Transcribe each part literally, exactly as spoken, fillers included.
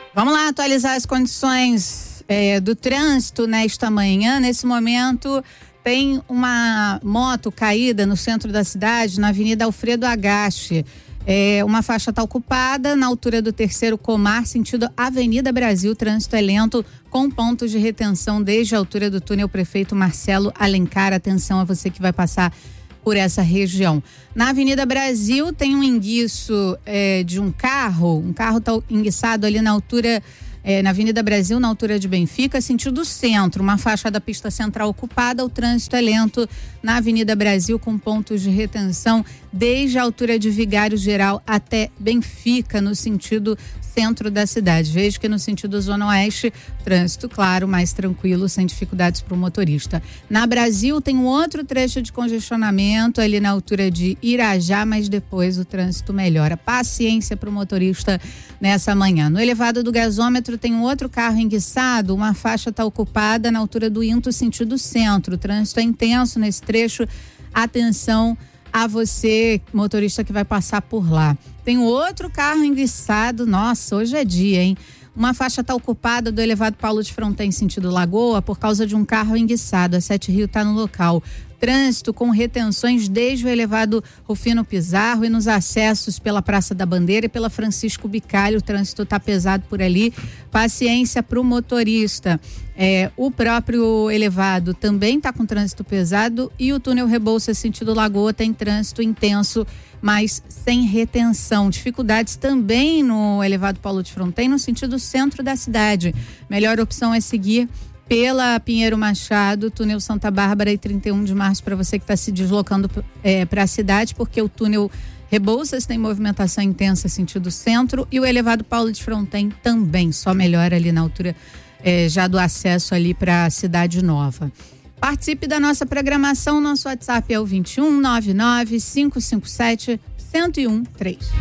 Vamos lá atualizar as condições é, do trânsito nesta manhã. Nesse momento tem uma moto caída no centro da cidade, na Avenida Alfredo Agache. É, uma faixa está ocupada na altura do Terceiro Comar, sentido Avenida Brasil. Trânsito é lento, com pontos de retenção desde a altura do túnel Prefeito Marcelo Alencar. Atenção a você que vai passar por essa região. Na Avenida Brasil tem um enguiço é, de um carro, um carro está enguiçado ali na altura, é, na Avenida Brasil, na altura de Benfica, sentido centro, uma faixa da pista central ocupada. O trânsito é lento na Avenida Brasil, com pontos de retenção desde a altura de Vigário Geral até Benfica, no sentido centro da cidade. Vejo que no sentido Zona Oeste, trânsito, claro, mais tranquilo, sem dificuldades para o motorista. Na Brasil tem um outro trecho de congestionamento ali na altura de Irajá, mas depois o trânsito melhora. Paciência para o motorista nessa manhã. No elevado do gasômetro tem um outro carro enguiçado, uma faixa está ocupada na altura do Into, sentido centro. O trânsito é intenso nesse trecho. Atenção a você, motorista que vai passar por lá. Tem outro carro enguiçado, nossa, hoje é dia, hein? Uma faixa está ocupada do elevado Paulo de Fronten, sentido Lagoa, por causa de um carro enguiçado. A Sete Rio está no local. Trânsito com retenções desde o elevado Rufino Pizarro e nos acessos pela Praça da Bandeira e pela Francisco Bicalho. O trânsito está pesado por ali. Paciência para o motorista. É, o próprio elevado também está com trânsito pesado e o túnel Rebouças sentido Lagoa tem trânsito intenso, mas sem retenção. Dificuldades também no elevado Paulo de Fronten, no sentido centro da cidade. Melhor opção é seguir pela Pinheiro Machado, túnel Santa Bárbara e trinta e um de março, para você que está se deslocando é, para a cidade, porque o túnel Rebouças tem movimentação intensa sentido centro e o elevado Paulo de Fronten também, só melhora ali na altura é, já do acesso ali para a Cidade Nova. Participe da nossa programação, nosso WhatsApp é o vinte e um, nove nove, cinco cinco sete, zero um um três.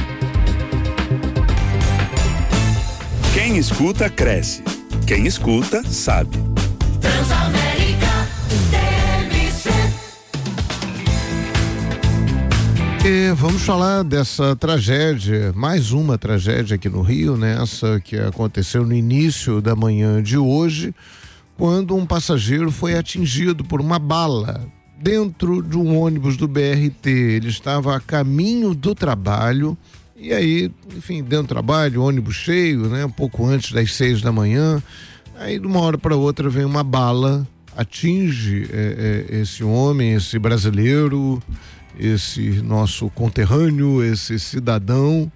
Quem escuta, cresce. Quem escuta, sabe. Transamérica T V C. E vamos falar dessa tragédia, mais uma tragédia aqui no Rio, né? Essa que aconteceu no início da manhã de hoje, quando um passageiro foi atingido por uma bala dentro de um ônibus do B R T. Ele estava a caminho do trabalho e aí, enfim, dentro do trabalho, ônibus cheio, né? Um pouco antes das seis da manhã, aí de uma hora para outra vem uma bala, atinge é, é, esse homem, esse brasileiro, esse nosso conterrâneo, esse cidadão,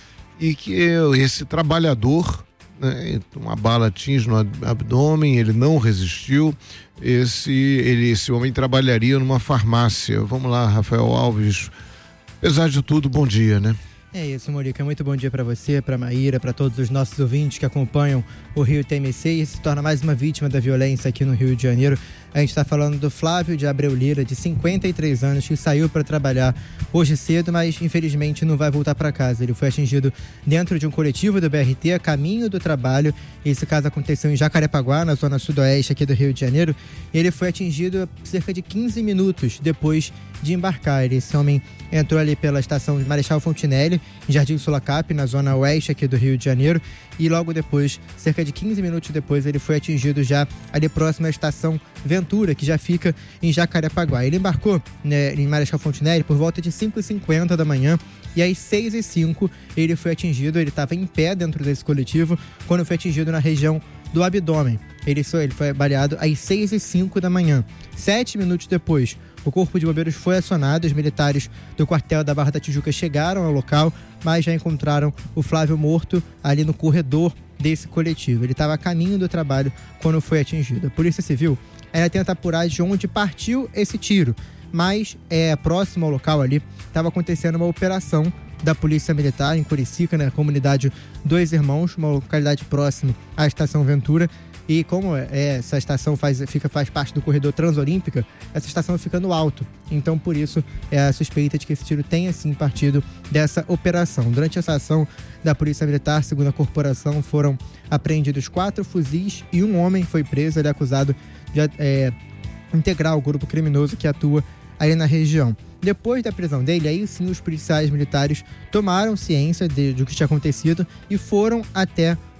e que esse trabalhador, né, uma bala atinge no abdômen, ele não resistiu. Esse, ele, esse homem trabalharia numa farmácia. Vamos lá, Rafael Alves. Apesar de tudo, bom dia, né? É isso, Morica. Muito bom dia para você, para Maíra, para todos os nossos ouvintes que acompanham o Rio T M C e se torna mais uma vítima da violência aqui no Rio de Janeiro. A gente está falando do Flávio de Abreu Lira, de cinquenta e três anos, que saiu para trabalhar hoje cedo, mas infelizmente não vai voltar para casa. Ele foi atingido dentro de um coletivo do B R T, a caminho do trabalho. Esse caso aconteceu em Jacarepaguá, na zona sudoeste aqui do Rio de Janeiro. E ele foi atingido cerca de quinze minutos depois de embarcar. Esse homem entrou ali pela estação de Marechal Fontinelli, em Jardim Sulacap, na zona oeste aqui do Rio de Janeiro. E logo depois, cerca de quinze minutos depois, ele foi atingido já ali próximo à estação Ventura, que já fica em Jacarepaguá. Ele embarcou, né, em Marechal Fontinelli por volta de cinco e cinquenta da manhã e às seis e cinco ele foi atingido. Ele estava em pé dentro desse coletivo quando foi atingido na região do abdômen. Ele foi, ele foi baleado às seis e cinco da manhã. Sete minutos depois, o Corpo de Bombeiros foi acionado. Os militares do quartel da Barra da Tijuca chegaram ao local, mas já encontraram o Flávio morto ali no corredor desse coletivo. Ele estava a caminho do trabalho quando foi atingido. A Polícia Civil ainda tenta apurar de onde partiu esse tiro, mas é, próximo ao local ali estava acontecendo uma operação da Polícia Militar em Curicica, na comunidade Dois Irmãos, uma localidade próxima à Estação Ventura. E como é, essa estação faz, fica, faz parte do corredor Transolímpica, essa estação fica no alto. Então, por isso, é a suspeita de que esse tiro tenha, sim, partido dessa operação. Durante essa ação da Polícia Militar, segundo a corporação, foram apreendidos quatro fuzis e um homem foi preso. Ele é acusado de é, integrar o grupo criminoso que atua ali na região. Depois da prisão dele, aí sim os policiais militares tomaram ciência de, do que tinha acontecido e foram até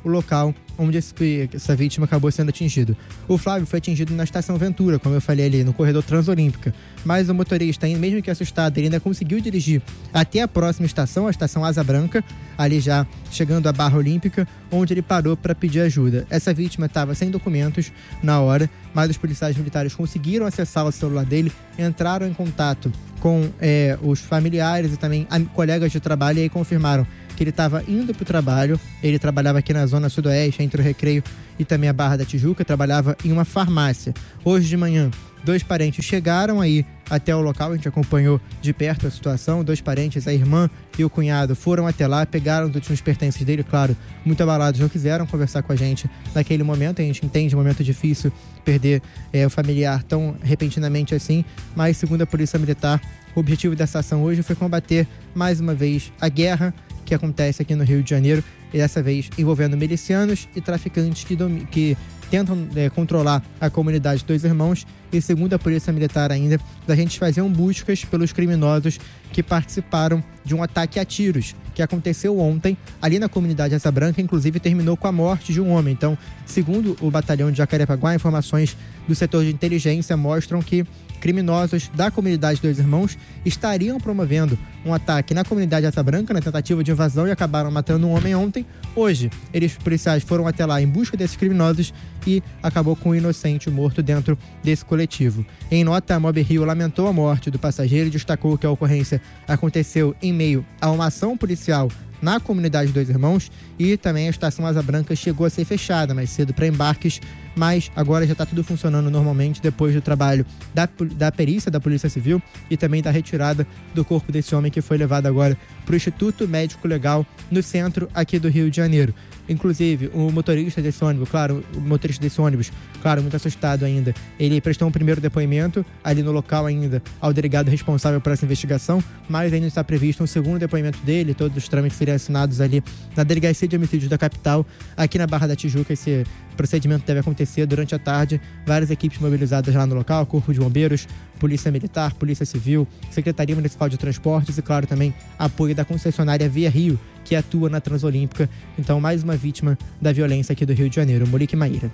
o local onde esse, essa vítima acabou sendo atingido. O Flávio foi atingido na Estação Ventura, como eu falei ali, no corredor Transolímpica. Mas o motorista, mesmo que assustado, ele ainda conseguiu dirigir até a próxima estação, a estação Asa Branca, ali já chegando à Barra Olímpica, onde ele parou para pedir ajuda. Essa vítima estava sem documentos na hora, mas os policiais militares conseguiram acessar o celular dele, entraram em contato com é, os familiares e também colegas de trabalho e aí confirmaram que ele estava indo para o trabalho. Ele trabalhava aqui na zona sudoeste, entre o Recreio e também a Barra da Tijuca, trabalhava em uma farmácia. Hoje de manhã, dois parentes chegaram aí até o local, a gente acompanhou de perto a situação. Dois parentes, a irmã e o cunhado, foram até lá, pegaram os últimos pertences dele, claro, muito abalados, não quiseram conversar com a gente naquele momento. A gente entende, um momento difícil perder é, o familiar tão repentinamente assim, mas segundo a Polícia Militar, o objetivo dessa ação hoje foi combater mais uma vez a guerra que acontece aqui no Rio de Janeiro, e dessa vez envolvendo milicianos e traficantes que, dom... que tentam é, controlar a comunidade Dois Irmãos. E segundo a Polícia Militar ainda, os agentes faziam buscas pelos criminosos que participaram de um ataque a tiros que aconteceu ontem ali na comunidade Asa Branca, inclusive terminou com a morte de um homem. Então, segundo o batalhão de Jacarepaguá, informações do setor de inteligência mostram que criminosos da comunidade Dois Irmãos estariam promovendo um ataque na comunidade Asa Branca, na tentativa de invasão, e acabaram matando um homem ontem. Hoje, eles, policiais, foram até lá em busca desses criminosos e acabou com um inocente morto dentro desse coletivo. Em nota, a Mob Rio lamentou a morte do passageiro e destacou que a ocorrência aconteceu em meio a uma ação policial na comunidade Dois Irmãos, e também a estação Asa Branca chegou a ser fechada mais cedo para embarques, mas agora já está tudo funcionando normalmente depois do trabalho da, da perícia da Polícia Civil e também da retirada do corpo desse homem que foi levado agora para o Instituto Médico Legal no centro aqui do Rio de Janeiro. Inclusive, o motorista desse ônibus, claro, o motorista desse ônibus, claro, muito assustado ainda, ele prestou um primeiro depoimento ali no local ainda ao delegado responsável por essa investigação, mas ainda está previsto um segundo depoimento dele, todos os trâmites seriam assinados ali na Delegacia de Homicídios da capital, aqui na Barra da Tijuca. Esse procedimento deve acontecer durante a tarde, várias equipes mobilizadas lá no local, Corpo de Bombeiros, Polícia Militar, Polícia Civil, Secretaria Municipal de Transportes e, claro, também apoio da concessionária Via Rio, que atua na Transolímpica. Então, mais uma vítima da violência aqui do Rio de Janeiro. Monique Maíra.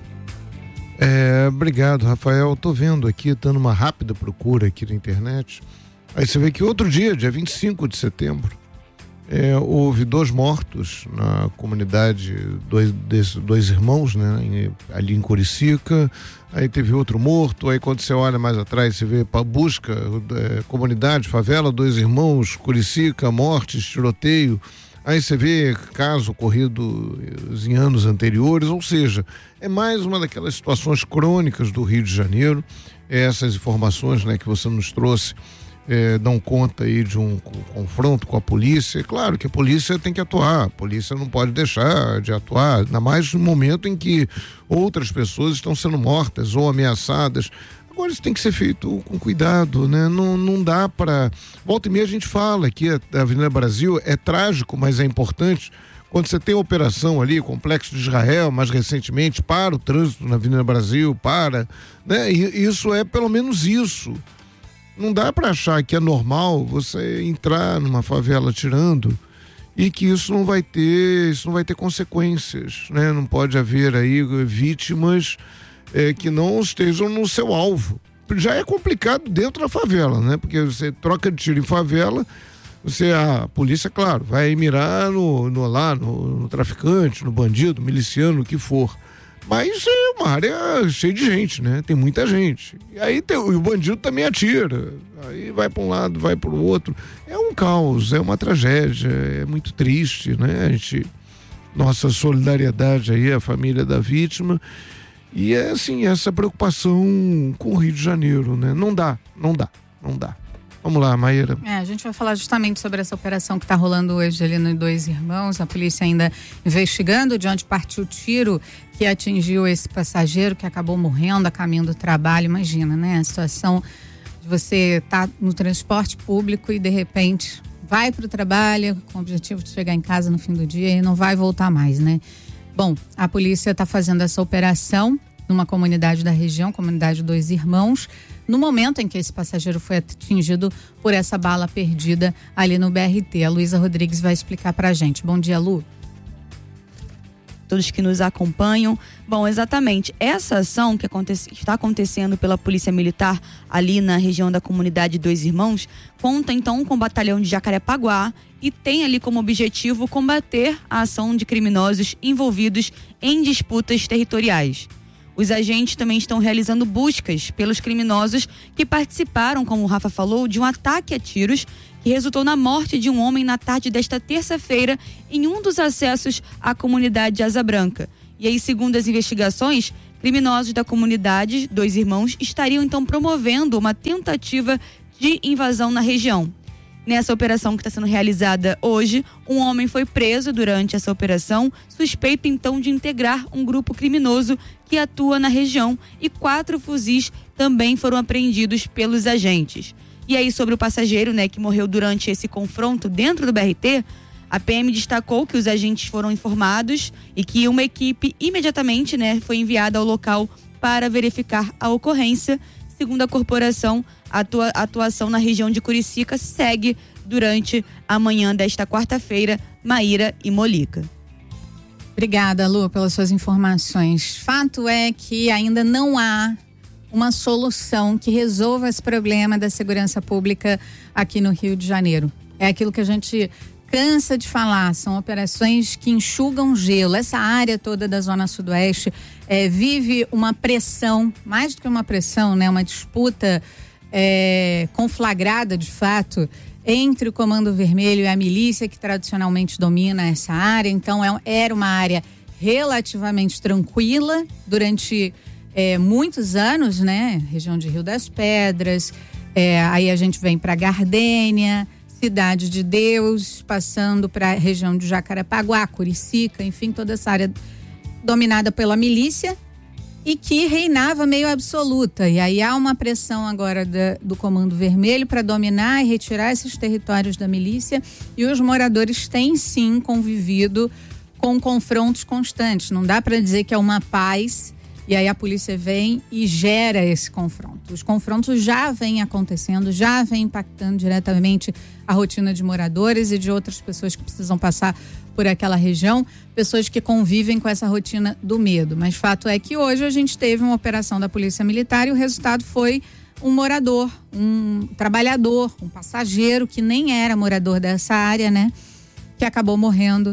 É, obrigado, Rafael. Tô vendo aqui, dando uma rápida procura aqui na internet. Aí você vê que outro dia, dia vinte e cinco de setembro, é, houve dois mortos na comunidade Dois, desse, dois Irmãos, né, em, ali em Curicica. Aí teve outro morto. Aí quando você olha mais atrás, você vê para busca, é, comunidade, favela, Dois Irmãos, Curicica, mortes, tiroteio. Aí você vê caso ocorrido em anos anteriores, ou seja, é mais uma daquelas situações crônicas do Rio de Janeiro. Essas informações, né, que você nos trouxe é, dão conta aí de um confronto com a polícia. É claro que a polícia tem que atuar, a polícia não pode deixar de atuar, ainda mais no momento em que outras pessoas estão sendo mortas ou ameaçadas. Agora isso tem que ser feito com cuidado, né? Não, não dá para... Volta e meia a gente fala que a Avenida Brasil é trágico, mas é importante. Quando você tem a operação ali, Complexo de Israel, mais recentemente, para o trânsito na Avenida Brasil, para, né? E isso é pelo menos isso. Não dá para achar que é normal você entrar numa favela atirando e que isso não vai ter, isso não vai ter consequências, né? Não pode haver aí vítimas É, que não estejam no seu alvo. Já é complicado dentro da favela, né? Porque você troca de tiro em favela, você, a polícia, claro, vai mirar no, no, lá, no, no traficante, no bandido, miliciano, o que for. Mas é uma área cheia de gente, né? Tem muita gente. E aí tem, o bandido também atira. Aí vai para um lado, vai para o outro. É um caos, é uma tragédia, é muito triste, né? A gente, nossa solidariedade aí à família da vítima. E é assim, essa preocupação com o Rio de Janeiro, né? Não dá, não dá, não dá. Vamos lá, Maíra. É, a gente vai falar justamente sobre essa operação que está rolando hoje ali no Dois Irmãos. A polícia ainda investigando de onde partiu o tiro que atingiu esse passageiro que acabou morrendo a caminho do trabalho. Imagina, né? A situação de você estar tá no transporte público e de repente vai para o trabalho com o objetivo de chegar em casa no fim do dia e não vai voltar mais, né? Bom, a polícia está fazendo essa operação numa comunidade da região, comunidade Dois Irmãos, no momento em que esse passageiro foi atingido por essa bala perdida ali no B R T. A Luísa Rodrigues vai explicar pra gente. Bom dia, Lu. todos que nos acompanham. Bom, exatamente, essa ação que acontece, está acontecendo pela Polícia Militar ali na região da comunidade Dois Irmãos, conta então com o batalhão de Jacarepaguá e tem ali como objetivo combater a ação de criminosos envolvidos em disputas territoriais. Os agentes também estão realizando buscas pelos criminosos que participaram, como o Rafa falou, de um ataque a tiros que resultou na morte de um homem na tarde desta terça-feira em um dos acessos à comunidade de Asa Branca. E aí, segundo as investigações, criminosos da comunidade Dois Irmãos estariam então promovendo uma tentativa de invasão na região. Nessa operação que está sendo realizada hoje, um homem foi preso durante essa operação, suspeito então de integrar um grupo criminoso que atua na região, e quatro fuzis também foram apreendidos pelos agentes. E aí, sobre o passageiro, né, que morreu durante esse confronto dentro do B R T, a P M destacou que os agentes foram informados e que uma equipe imediatamente, né, foi enviada ao local para verificar a ocorrência. Segundo a corporação, a atua- atuação na região de Curicica segue durante a manhã desta quarta-feira. Maíra e Molica. Obrigada, Lu, pelas suas informações. Fato é que ainda não há uma solução que resolva esse problema da segurança pública aqui no Rio de Janeiro. É aquilo que a gente cansa de falar, são operações que enxugam gelo. Essa área toda da Zona Sudoeste é, vive uma pressão, mais do que uma pressão, né? Uma disputa é, conflagrada, de fato, entre o Comando Vermelho e a milícia que tradicionalmente domina essa área. Então, é, era uma área relativamente tranquila durante é, muitos anos, né? Região de Rio das Pedras, é, aí a gente vem para Gardênia, Cidade de Deus, passando para a região de Jacarepaguá, Curicica, enfim, toda essa área dominada pela milícia e que reinava meio absoluta. E aí há uma pressão agora da, do Comando Vermelho para dominar e retirar esses territórios da milícia, e os moradores têm sim convivido com confrontos constantes. Não dá para dizer que é uma paz e aí a polícia vem e gera esse confronto. Os confrontos já vêm acontecendo, já vêm impactando diretamente a rotina de moradores e de outras pessoas que precisam passar por aquela região, pessoas que convivem com essa rotina do medo. Mas fato é que hoje a gente teve uma operação da Polícia Militar e o resultado foi um morador, um trabalhador, um passageiro que nem era morador dessa área, né? Que acabou morrendo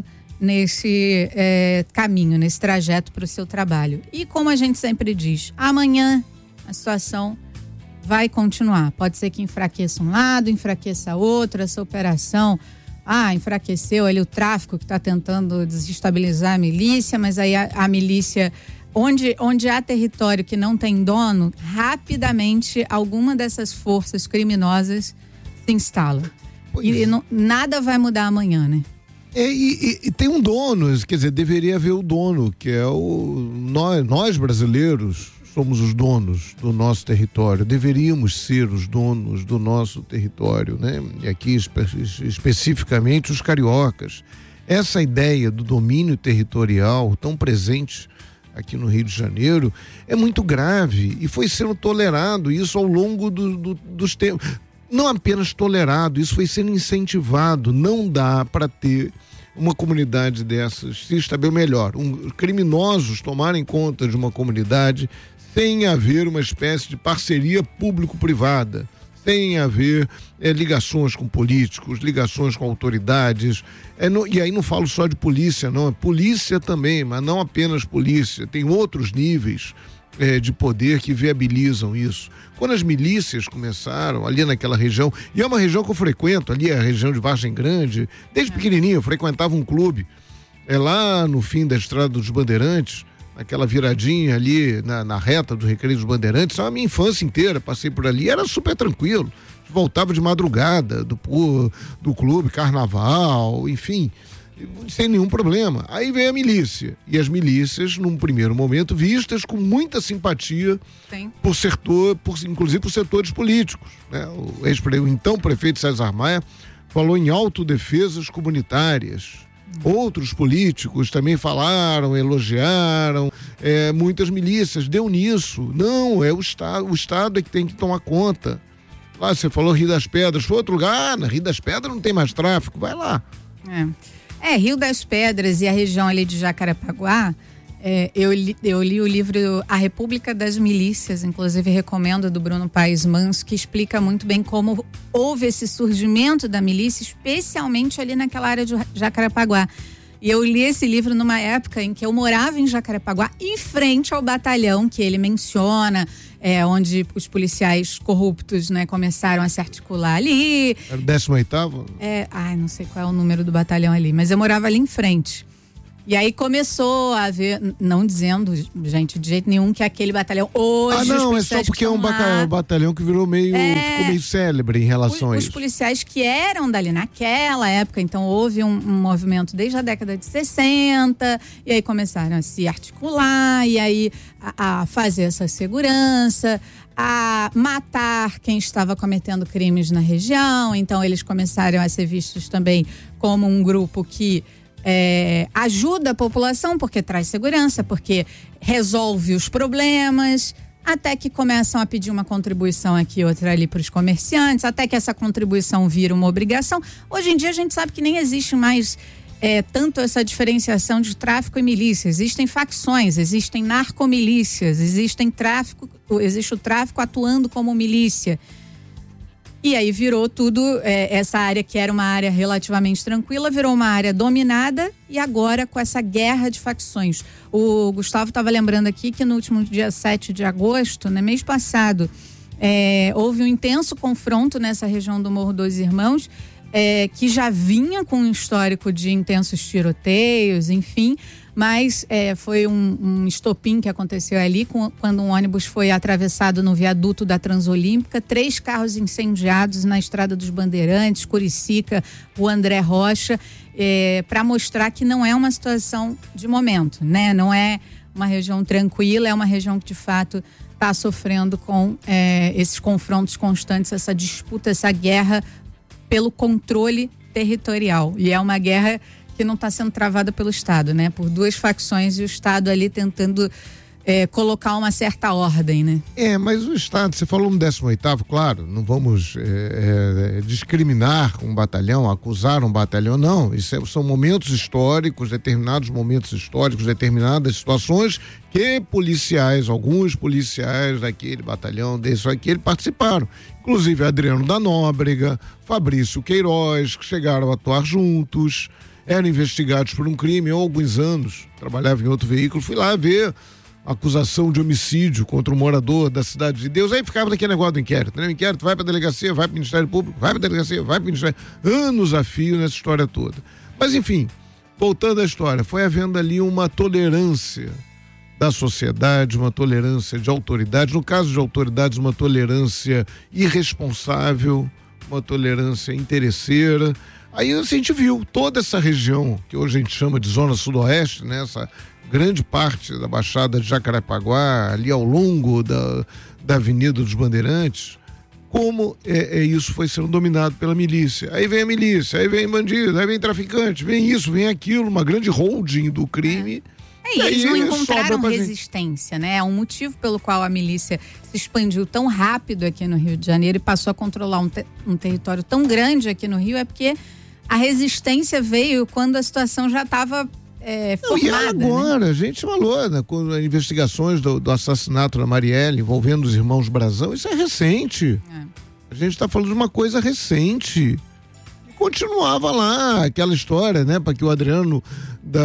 nesse é, caminho, nesse trajeto para o seu trabalho. E como a gente sempre diz, amanhã a situação vai continuar. Pode ser que enfraqueça um lado, enfraqueça outro, essa operação, ah, enfraqueceu ali o tráfico que está tentando desestabilizar a milícia, mas aí a, a milícia, onde, onde há território que não tem dono, rapidamente alguma dessas forças criminosas se instala. E, e não, nada vai mudar amanhã, né? É, e, e, e tem um dono, quer dizer, deveria haver o dono, que é o nós, nós brasileiros somos os donos do nosso território, deveríamos ser os donos do nosso território, né? E aqui espe especificamente os cariocas. Essa ideia do domínio territorial tão presente aqui no Rio de Janeiro é muito grave e foi sendo tolerado isso ao longo do, do, dos tempos. Não apenas tolerado, isso foi sendo incentivado. Não dá para ter uma comunidade dessas se estabelecer melhor. Um, criminosos tomarem conta de uma comunidade sem haver uma espécie de parceria público-privada, sem haver é, ligações com políticos, ligações com autoridades. É, no, e aí não falo só de polícia, não. É polícia também, mas não apenas polícia. Tem outros níveis É, de poder que viabilizam isso. Quando as milícias começaram ali naquela região, e é uma região que eu frequento, ali é a região de Vargem Grande, desde pequenininho eu frequentava um clube, é lá no fim da Estrada dos Bandeirantes, naquela viradinha ali na, na reta do Recreio dos Bandeirantes, a minha infância inteira passei por ali, era super tranquilo, voltava de madrugada do, do clube, carnaval, enfim, sem nenhum problema. Aí vem a milícia. E as milícias, num primeiro momento, vistas com muita simpatia Sim. por setor, por, inclusive por setores políticos. Né? O, ex o então prefeito César Maia falou em autodefesas comunitárias. Hum. Outros políticos também falaram, elogiaram, é, muitas milícias. Deu nisso. Não, é o Estado, o Estado é que tem que tomar conta. Lá você falou Rio das Pedras, foi outro lugar, ah, na Rio das Pedras não tem mais tráfico, vai lá. É. É, Rio das Pedras e a região ali de Jacarepaguá, é, eu, li, eu li o livro A República das Milícias, inclusive recomendo, do Bruno Paes Manso, que explica muito bem como houve esse surgimento da milícia, especialmente ali naquela área de Jacarepaguá. E eu li esse livro numa época em que eu morava em Jacarepaguá, em frente ao batalhão que ele menciona, é, onde os policiais corruptos, né, começaram a se articular ali. Era o décimo oitavo? É, ai, não sei qual é o número do batalhão ali, mas eu morava ali em frente. E aí começou a haver, não dizendo, gente, de jeito nenhum que aquele batalhão hoje... Ah, não, é só porque é um lá, batalhão que virou meio, é, ficou meio célebre em relação os, a os isso. Os policiais que eram dali naquela época, então houve um, um movimento desde a década de sessenta, e aí começaram a se articular, e aí a, a fazer essa segurança, a matar quem estava cometendo crimes na região, então eles começaram a ser vistos também como um grupo que É, ajuda a população porque traz segurança, porque resolve os problemas, até que começam a pedir uma contribuição aqui, outra ali para os comerciantes, até que essa contribuição vira uma obrigação. Hoje em dia a gente sabe que nem existe mais é, tanto essa diferenciação de tráfico e milícia. Existem facções, existem narcomilícias, existem tráfico, existe o tráfico atuando como milícia. E aí virou tudo, é, essa área que era uma área relativamente tranquila, virou uma área dominada, e agora com essa guerra de facções. O Gustavo estava lembrando aqui que no último dia sete de agosto, no mês passado, é, houve um intenso confronto nessa região do Morro dos Irmãos, é, que já vinha com um histórico de intensos tiroteios, enfim, mas é, foi um, um estopim que aconteceu ali com, quando um ônibus foi atravessado no viaduto da Transolímpica, três carros incendiados na Estrada dos Bandeirantes, Curicica, o André Rocha, é, para mostrar que não é uma situação de momento, né? Não é uma região tranquila, é uma região que de fato está sofrendo com é, esses confrontos constantes, essa disputa, essa guerra pelo controle territorial. E é uma guerra que não está sendo travada pelo Estado, né? Por duas facções e o Estado ali tentando é, colocar uma certa ordem, né? É, mas o Estado, você falou no décimo oitavo, claro, não vamos é, é, discriminar um batalhão, acusar um batalhão, não. Isso é, são momentos históricos, determinados momentos históricos, determinadas situações que policiais, alguns policiais daquele batalhão, desse ou aquele, participaram. Inclusive Adriano da Nóbrega, Fabrício Queiroz, que chegaram a atuar juntos, eram investigados por um crime há alguns anos, trabalhava em outro veículo, fui lá ver acusação de homicídio contra um morador da Cidade de Deus, aí ficava naquele negócio do inquérito, né? O inquérito vai pra delegacia, vai pro Ministério Público, vai pra delegacia, vai pro Ministério, anos a fio nessa história toda. Mas enfim, voltando à história, foi havendo ali uma tolerância da sociedade, uma tolerância de autoridades, no caso de autoridades, uma tolerância irresponsável, uma tolerância interesseira. Aí a gente viu toda essa região, que hoje a gente chama de Zona Sudoeste, né? Essa grande parte da Baixada de Jacarepaguá, ali ao longo da, da Avenida dos Bandeirantes, como é, é, isso foi sendo dominado pela milícia. Aí vem a milícia, aí vem bandido, aí vem traficante, vem isso, vem aquilo, uma grande holding do crime. É, e eles não encontraram resistência, né? É um motivo pelo qual a milícia se expandiu tão rápido aqui no Rio de Janeiro e passou a controlar um, te- um território tão grande aqui no Rio, é porque a resistência veio quando a situação já estava é, formada. Não, e agora, né? A gente falou, né, com as investigações do, do assassinato da Marielle envolvendo os irmãos Brazão, isso é recente. É. A gente está falando de uma coisa recente. E continuava lá aquela história, né, para que o Adriano da...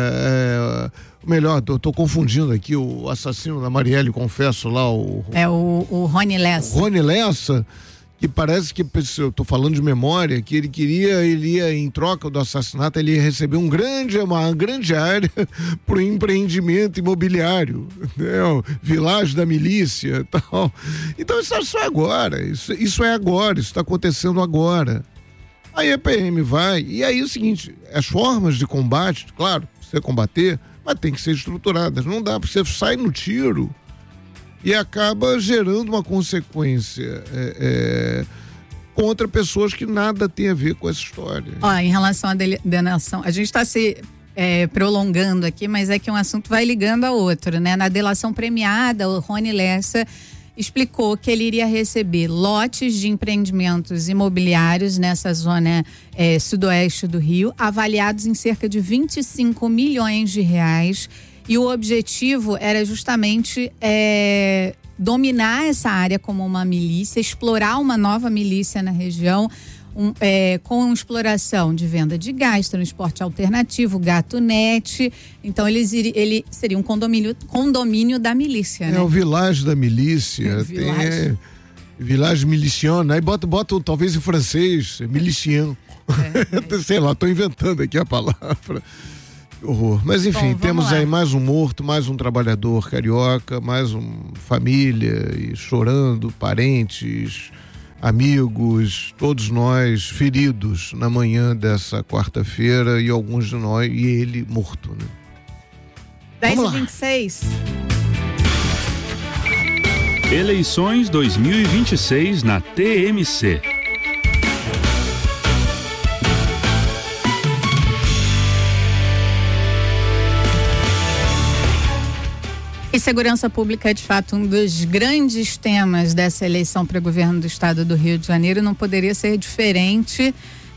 É, melhor, tô, tô confundindo aqui o assassino da Marielle, confesso lá, o... É o, o Rony Lessa. O Rony Lessa, que parece que, eu tô falando de memória, que ele queria, ele ia, em troca do assassinato, ele ia receber um grande, uma grande área pro empreendimento imobiliário, né? O Vilagem da Milícia e tal. Então isso, isso é agora, isso, isso é agora, isso está acontecendo agora. Aí a P M vai, e aí é o seguinte, as formas de combate, claro, você combater, mas tem que ser estruturadas, não dá, você sai no tiro e acaba gerando uma consequência é, é, contra pessoas que nada tem a ver com essa história. Ó, em relação à delação, a gente está se é, prolongando aqui, mas é que um assunto vai ligando ao outro, né? Na delação premiada, o Rony Lessa, explicou que ele iria receber lotes de empreendimentos imobiliários nessa zona é, sudoeste do Rio, avaliados em cerca de vinte e cinco milhões de reais. E o objetivo era justamente é, dominar essa área como uma milícia, explorar uma nova milícia na região, um, é, com exploração de venda de gás, transporte alternativo, gato net. Então eles ele seria um condomínio, condomínio da milícia, né? É o village da milícia. O tem village. é, village miliciano. Aí bota, bota talvez em francês, miliciano. É, é. Sei lá, tô inventando aqui a palavra. Horror. Mas enfim, Bom, temos lá. aí mais um morto, mais um trabalhador carioca, mais uma família e chorando, parentes, amigos, todos nós feridos na manhã dessa quarta-feira e alguns de nós, e ele morto, né? dez e vinte e seis. Eleições dois mil e vinte e seis na T M C. E segurança pública é de fato um dos grandes temas dessa eleição para o governo do estado do Rio de Janeiro, não poderia ser diferente.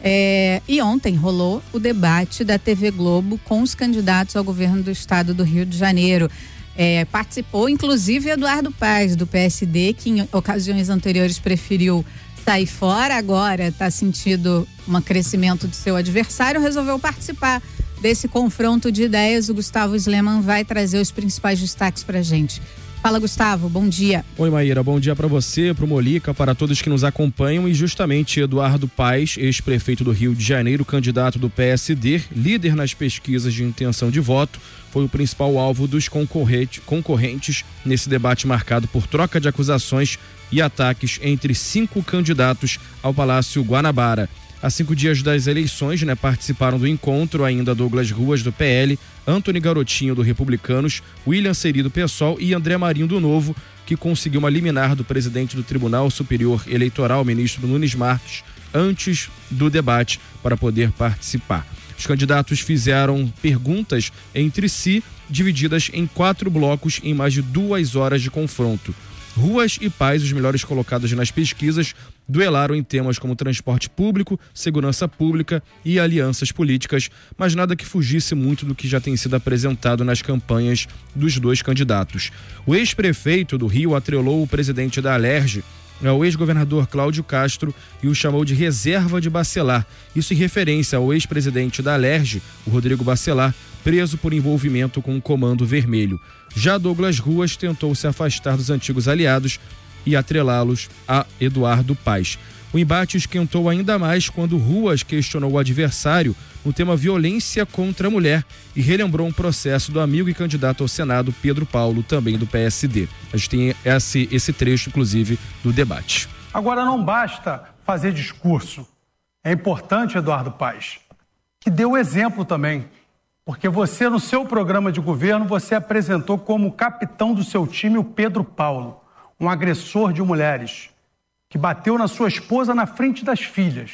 É, e ontem rolou o debate da T V Globo com os candidatos ao governo do estado do Rio de Janeiro. É, participou inclusive Eduardo Paes, do P S D, que em ocasiões anteriores preferiu sair fora, agora está sentindo um crescimento do seu adversário, resolveu participar desse confronto de ideias. O Gustavo Sleman vai trazer os principais destaques pra gente. Fala, Gustavo, bom dia. Oi, Maíra, bom dia para você, pro Molica, para todos que nos acompanham. E justamente Eduardo Paes, ex-prefeito do Rio de Janeiro, candidato do P S D, líder nas pesquisas de intenção de voto, foi o principal alvo dos concorrente, concorrentes nesse debate marcado por troca de acusações e ataques entre cinco candidatos ao Palácio Guanabara. Há cinco dias das eleições, né, participaram do encontro ainda Douglas Ruas, do P L, Antony Garotinho, do Republicanos, William Seri, do PSOL e André Marinho, do Novo, que conseguiu uma liminar do presidente do Tribunal Superior Eleitoral, ministro Nunes Marques, antes do debate para poder participar. Os candidatos fizeram perguntas entre si, divididas em quatro blocos em mais de duas horas de confronto. Ruas e Paes, os melhores colocados nas pesquisas, duelaram em temas como transporte público, segurança pública e alianças políticas, mas nada que fugisse muito do que já tem sido apresentado nas campanhas dos dois candidatos. O ex-prefeito do Rio atrelou o presidente da Alerj ao ex-governador Cláudio Castro e o chamou de reserva de Bacelar. Isso em referência ao ex-presidente da Alerj, o Rodrigo Bacelar, preso por envolvimento com o Comando Vermelho. Já Douglas Ruas tentou se afastar dos antigos aliados e atrelá-los a Eduardo Paes. O embate esquentou ainda mais quando Ruas questionou o adversário no tema violência contra a mulher e relembrou um processo do amigo e candidato ao Senado Pedro Paulo, também do P S D. A gente tem esse, esse trecho, inclusive, do debate. Agora, não basta fazer discurso. É importante, Eduardo Paes, que dê o exemplo também. Porque você, no seu programa de governo, você apresentou como capitão do seu time o Pedro Paulo, um agressor de mulheres, que bateu na sua esposa na frente das filhas.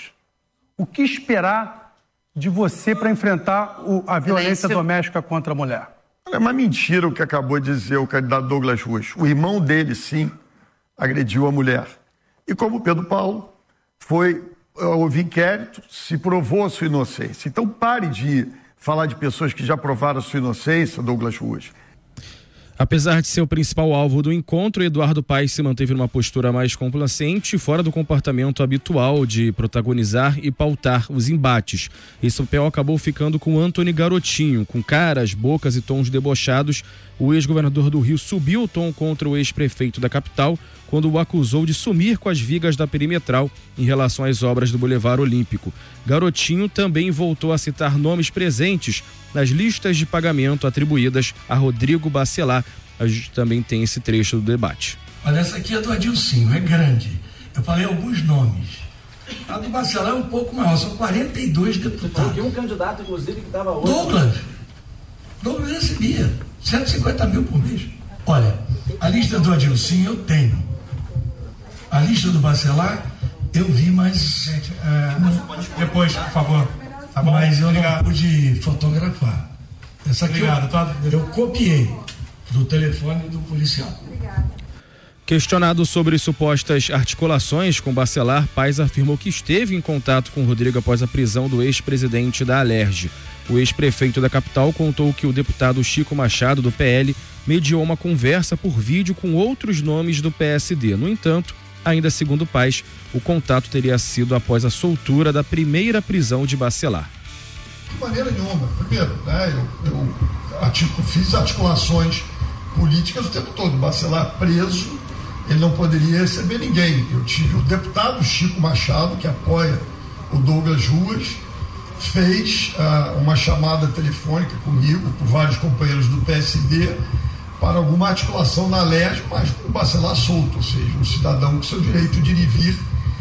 O que esperar de você para enfrentar o, a violência doméstica contra a mulher? É uma mentira o que acabou de dizer o candidato Douglas Ruas. O irmão dele, sim, agrediu a mulher. E como o Pedro Paulo foi, houve inquérito, se provou a sua inocência. Então pare de falar de pessoas que já provaram a sua inocência, Douglas Ruas. Apesar de ser o principal alvo do encontro, Eduardo Paes se manteve numa postura mais complacente, fora do comportamento habitual de protagonizar e pautar os embates. Esse papel acabou ficando com Antony Garotinho. Com caras, bocas e tons debochados, o ex-governador do Rio subiu o tom contra o ex-prefeito da capital quando o acusou de sumir com as vigas da perimetral em relação às obras do Boulevard Olímpico. Garotinho também voltou a citar nomes presentes nas listas de pagamento atribuídas a Rodrigo Bacelar. A gente também tem esse trecho do debate. Olha, essa aqui é do Adilcinho, é grande. Eu falei alguns nomes. A do Bacelar é um pouco maior, são quarenta e dois deputados. Tem um candidato, inclusive, que estava hoje. Douglas. Douglas recebia cento e cinquenta mil por mês. Olha, a lista do Adilcinho eu tenho. A lista do Bacelar eu vi, mas... Gente, é, não, depois, por favor. Tá bom? Mas eu Obrigado. não pude fotografar. Essa aqui Obrigado, eu, tá? eu copiei do telefone do policial. Questionado sobre supostas articulações com Bacelar, Paes afirmou que esteve em contato com Rodrigo após a prisão do ex-presidente da Alerj. O ex-prefeito da capital contou que o deputado Chico Machado, do P L, mediou uma conversa por vídeo com outros nomes do P S D. No entanto, ainda segundo Paes, o contato teria sido após a soltura da primeira prisão de Bacelar. De maneira nenhuma. Primeiro, né, eu, eu articu- fiz articulações políticas o tempo todo. Bacelar preso, ele não poderia receber ninguém. Eu tive o deputado Chico Machado, que apoia o Douglas Ruas, fez uh, uma chamada telefônica comigo, com vários companheiros do P S D, para alguma articulação na Alerj, mas com o Bacelar solto, ou seja, um cidadão com seu direito de ir e vir